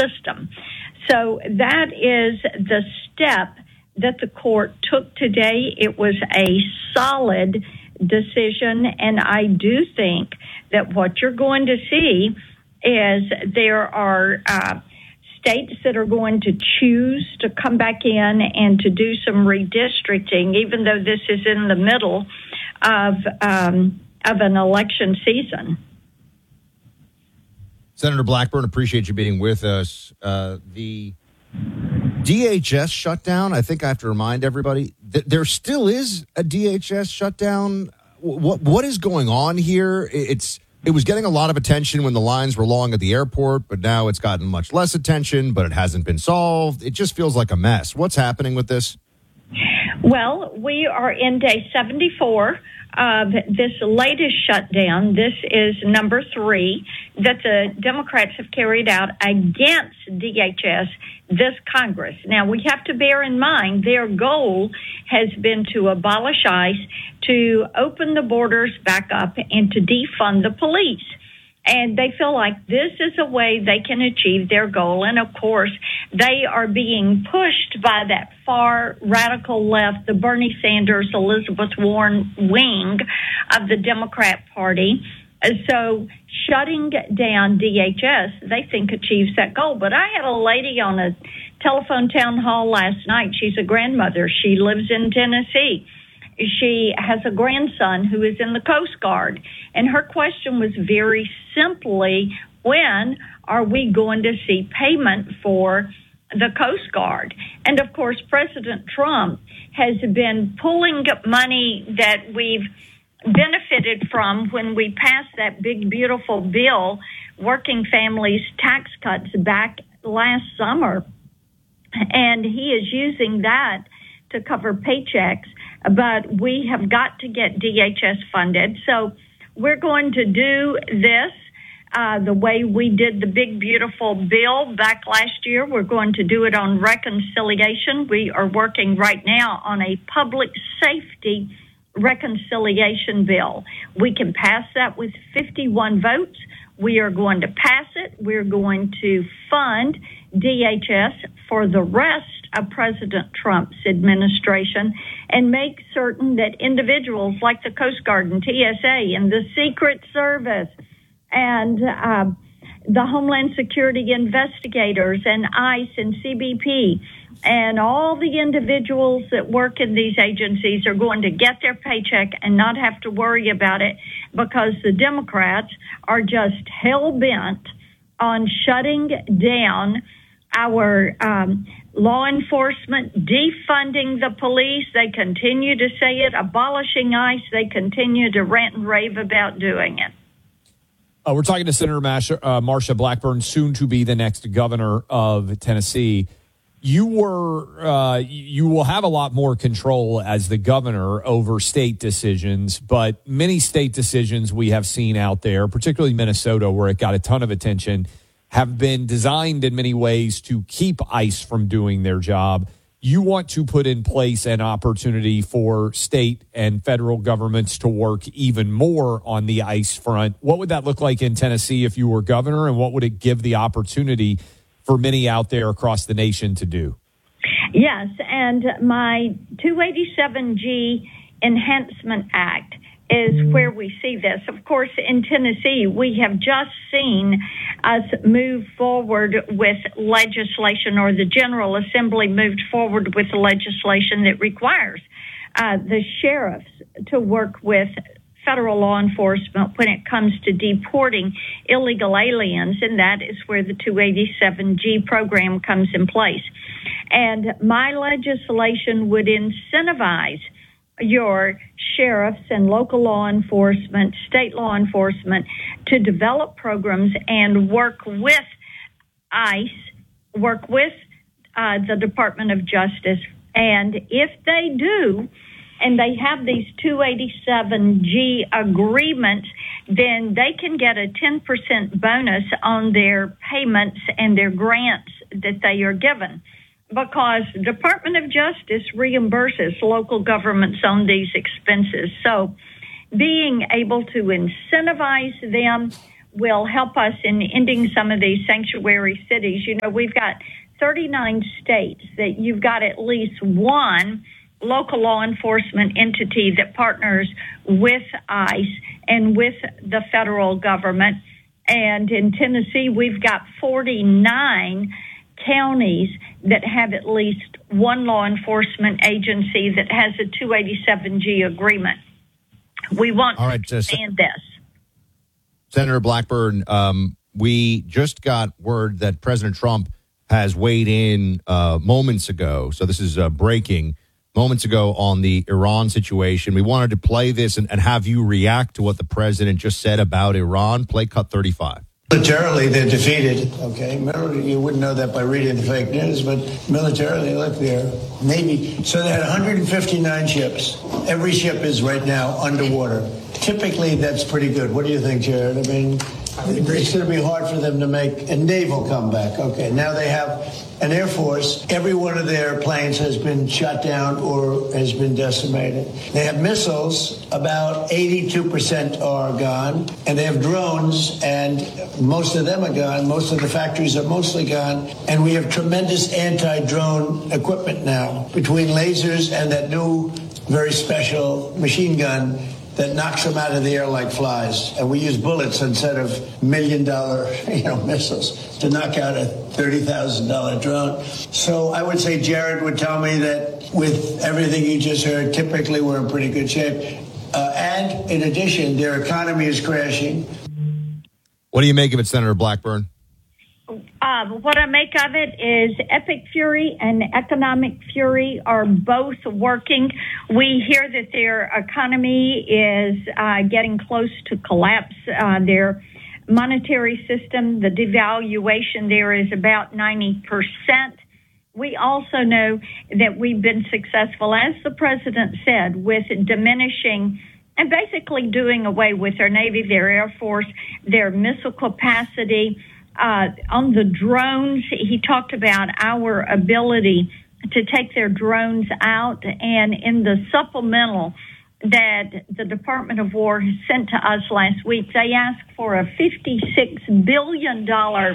system. So that is the step that the court took today. It was a solid decision, and I do think that what you're going to see is there are states that are going to choose to come back in and to do some redistricting, even though this is in the middle of an election season. Senator Blackburn, appreciate you being with us. The DHS shutdown, I think I have to remind everybody, that there still is a DHS shutdown. What is going on here? It was getting a lot of attention when the lines were long at the airport, but now it's gotten much less attention, but it hasn't been solved. It just feels like a mess. What's happening with this? Well, we are in day 74 of this latest shutdown. This is number 3 that the Democrats have carried out against DHS this Congress. Now, we have to bear in mind their goal has been to abolish ICE, to open the borders back up, and to defund the police. And they feel like this is a way they can achieve their goal. And, of course, they are being pushed by that far radical left, the Bernie Sanders, Elizabeth Warren wing of the Democrat Party. So shutting down DHS, they think, achieves that goal. But I had a lady on a telephone town hall last night. She's a grandmother. She lives in Tennessee. She has a grandson who is in the Coast Guard. And her question was very simply, when are we going to see payment for the Coast Guard? And, of course, President Trump has been pulling money that we've benefited from when we passed that big, beautiful bill, Working Families Tax Cuts, back last summer. And he is using that to cover paychecks. But we have got to get DHS funded. So we're going to do this the way we did the big, beautiful bill back last year. We're going to do it on reconciliation. We are working right now on a public safety reconciliation bill. We can pass that with 51 votes. We are going to pass it. We're going to fund DHS for the rest of President Trump's administration and make certain that individuals like the Coast Guard and TSA and the Secret Service and the Homeland Security investigators and ICE and CBP and all the individuals that work in these agencies are going to get their paycheck and not have to worry about it, because the Democrats are just hell-bent on shutting down our law enforcement, defunding the police. They continue to say it, abolishing ICE. They continue to rant and rave about doing it. We're talking to Senator Marsha Blackburn, soon to be the next governor of Tennessee. You will have a lot more control as the governor over state decisions, but many state decisions we have seen out there, particularly Minnesota, where it got a ton of attention, have been designed in many ways to keep ICE from doing their job. You want to put in place an opportunity for state and federal governments to work even more on the ICE front. What would that look like in Tennessee if you were governor, and what would it give the opportunity for many out there across the nation to do? Yes, and my 287G Enhancement Act is where we see this. Of course, in Tennessee, we have just seen us move forward with legislation, or the General Assembly moved forward with legislation that requires the sheriffs to work with federal law enforcement when it comes to deporting illegal aliens, and that is where the 287G program comes in place. And my legislation would incentivize your sheriffs and local law enforcement, state law enforcement, to develop programs and work with ICE, work with the Department of Justice. And if they do, and they have these 287G agreements, then they can get a 10% bonus on their payments and their grants that they are given, because the Department of Justice reimburses local governments on these expenses. So being able to incentivize them will help us in ending some of these sanctuary cities. You know, we've got 39 states that you've got at least one local law enforcement entity that partners with ICE and with the federal government. And in Tennessee, we've got 49 counties that have at least one law enforcement agency that has a 287G agreement. We want to expand this. Senator Blackburn, we just got word that President Trump has weighed in moments ago. So this is breaking moments ago on the Iran situation. We wanted to play this and have you react to what the president just said about Iran. Play cut 35. Militarily, they're defeated, okay? You wouldn't know that by reading the fake news, but militarily, look, they're Navy. So they had 159 ships. Every ship is right now underwater. Typically, that's pretty good. What do you think, Jared? I mean, it's going to be hard for them to make a naval comeback. Okay, now they have an Air Force. Every one of their planes has been shot down or has been decimated. They have missiles. About 82% are gone. And they have drones, and most of them are gone. Most of the factories are mostly gone. And we have tremendous anti-drone equipment now, between lasers and that new, very special machine gun that knocks them out of the air like flies. And we use bullets instead of $1 million, missiles to knock out a $30,000 drone. So I would say Jared would tell me that with everything you just heard, typically we're in pretty good shape. And in addition, their economy is crashing. What do you make of it, Senator Blackburn? What I make of it is epic fury and economic fury are both working. We hear that their economy is getting close to collapse. Their monetary system, the devaluation there is about 90%. We also know that we've been successful, as the president said, with diminishing and basically doing away with their Navy, their Air Force, their missile capacity. On the drones, he talked about our ability to take their drones out. And in the supplemental that the Department of War sent to us last week, they asked for a $56 billion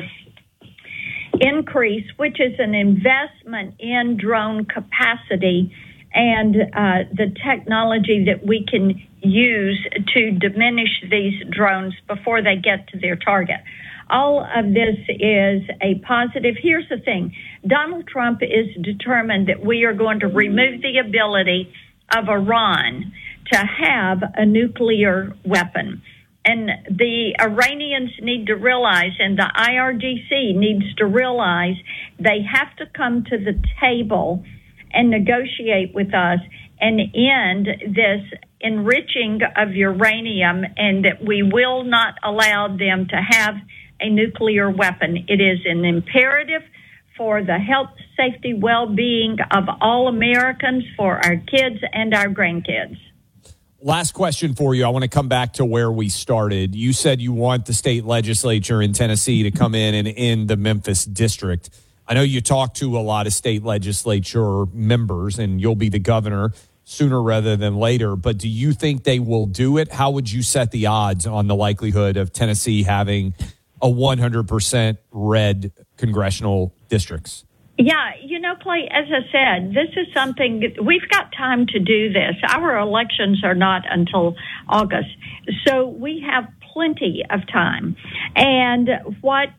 increase, which is an investment in drone capacity and the technology that we can use to diminish these drones before they get to their target. All of this is a positive. Here's the thing. Donald Trump is determined that we are going to remove the ability of Iran to have a nuclear weapon. And the Iranians need to realize, and the IRGC needs to realize, they have to come to the table and negotiate with us and end this enriching of uranium, and that we will not allow them to have a nuclear weapon. It is an imperative for the health, safety, well-being of all Americans, for our kids and our grandkids. Last question for you. I want to come back to where we started. You said you want the state legislature in Tennessee to come in and end the Memphis district. I know you talk to a lot of state legislature members, and you'll be the governor sooner rather than later, but do you think they will do it? How would you set the odds on the likelihood of Tennessee having a 100% red congressional districts? Yeah, Clay, as I said, this is something, we've got time to do this. Our elections are not until August, so we have plenty of time. And what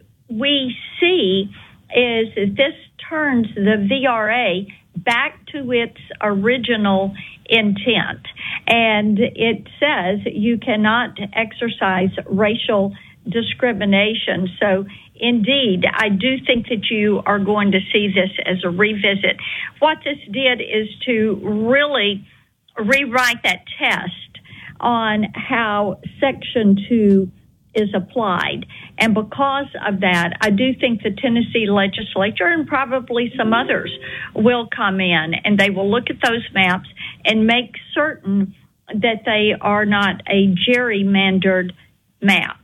we see is this turns the VRA back to its original intent. And it says you cannot exercise racial discrimination. So, indeed, I do think that you are going to see this as a revisit. What this did is to really rewrite that test on how Section 2 is applied. And because of that, I do think the Tennessee legislature and probably some others will come in and they will look at those maps and make certain that they are not a gerrymandered map.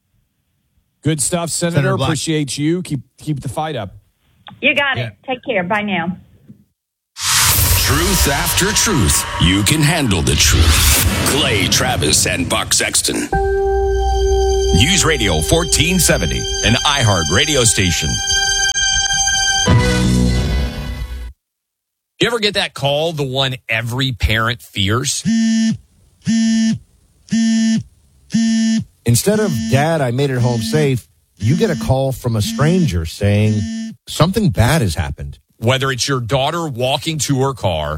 Good stuff, Senator. Appreciate you. Keep the fight up. You got it. Take care. Bye now. Truth after truth. You can handle the truth. Clay Travis and Buck Sexton. News Radio 1470, an iHeart radio station. You ever get that call, the one every parent fears? Instead of, Dad, I made it home safe, you get a call from a stranger saying something bad has happened. Whether it's your daughter walking to her car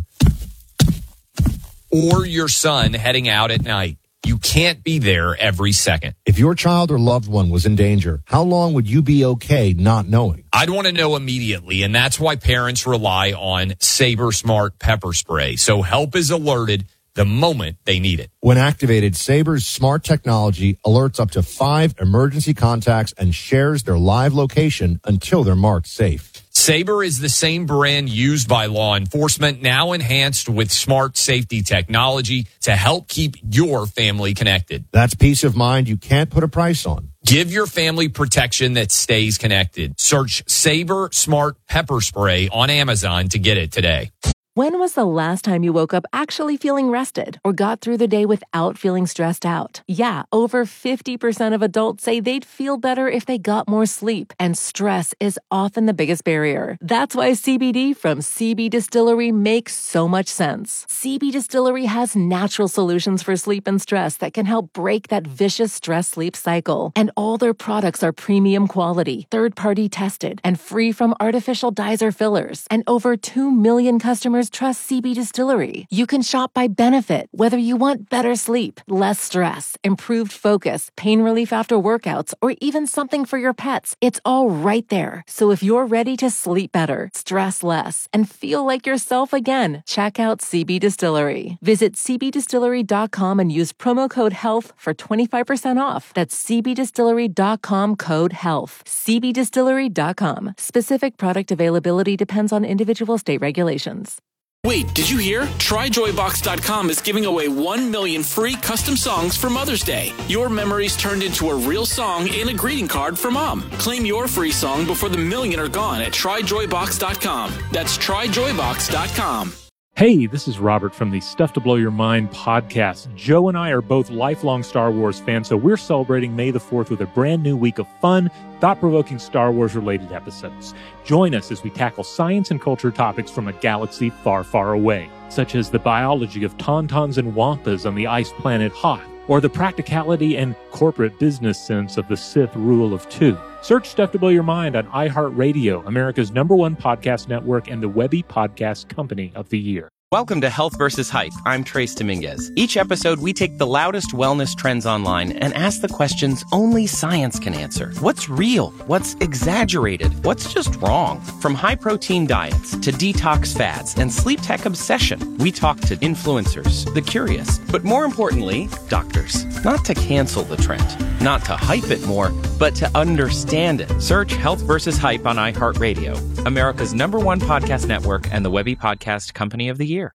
or your son heading out at night, you can't be there every second. If your child or loved one was in danger, how long would you be okay not knowing? I'd want to know immediately, and that's why parents rely on Sabre Smart Pepper Spray, so help is alerted the moment they need it. When activated, Sabre's smart technology alerts up to 5 emergency contacts and shares their live location until they're marked safe. Sabre is the same brand used by law enforcement, now enhanced with smart safety technology to help keep your family connected. That's peace of mind you can't put a price on. Give your family protection that stays connected. Search Sabre Smart Pepper Spray on Amazon to get it today. When was the last time you woke up actually feeling rested or got through the day without feeling stressed out? Yeah, over 50% of adults say they'd feel better if they got more sleep, and stress is often the biggest barrier. That's why CBD from CB Distillery makes so much sense. CB Distillery has natural solutions for sleep and stress that can help break that vicious stress-sleep cycle. And all their products are premium quality, third-party tested, and free from artificial dyes or fillers. And over 2 million customers trust CB Distillery. You can shop by benefit, whether you want better sleep, less stress, improved focus, pain relief after workouts, or even something for your pets. It's all right there. So if you're ready to sleep better, stress less, and feel like yourself again, check out CB Distillery. Visit cbdistillery.com and use promo code HEALTH for 25% off. That's cbdistillery.com, code HEALTH. cbdistillery.com. Specific product availability depends on individual state regulations. Wait, did you hear? TryJoyBox.com is giving away 1 million free custom songs for Mother's Day. Your memories turned into a real song and a greeting card for Mom. Claim your free song before the million are gone at TryJoyBox.com. That's TryJoyBox.com. Hey, this is Robert from the Stuff to Blow Your Mind podcast. Joe and I are both lifelong Star Wars fans, so we're celebrating May the 4th with a brand new week of fun, thought-provoking Star Wars-related episodes. Join us as we tackle science and culture topics from a galaxy far, far away, such as the biology of tauntauns and wampas on the ice planet Hoth, or the practicality and corporate business sense of the Sith Rule of Two. Search Stuff to Blow Your Mind on iHeartRadio, America's #1 podcast network and the Webby Podcast Company of the Year. Welcome to Health vs. Hype. I'm Trace Dominguez. Each episode, we take the loudest wellness trends online and ask the questions only science can answer. What's real? What's exaggerated? What's just wrong? From high-protein diets to detox fads and sleep tech obsession, we talk to influencers, the curious, but more importantly, doctors. Not to cancel the trend, not to hype it more, but to understand it. Search Health vs. Hype on iHeartRadio, America's #1 podcast network and the Webby Podcast Company of the Year.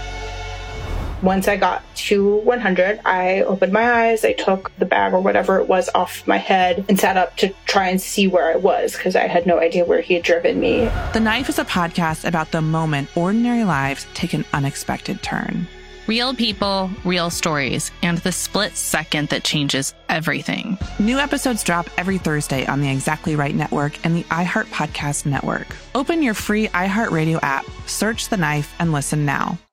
Once I got to 100, I opened my eyes, I took the bag or whatever it was off my head and sat up to try and see where I was because I had no idea where he had driven me. The Knife is a podcast about the moment ordinary lives take an unexpected turn. Real people, real stories, and the split second that changes everything. New episodes drop every Thursday on the Exactly Right Network and the iHeart Podcast Network. Open your free iHeartRadio app, search The Knife, and listen now.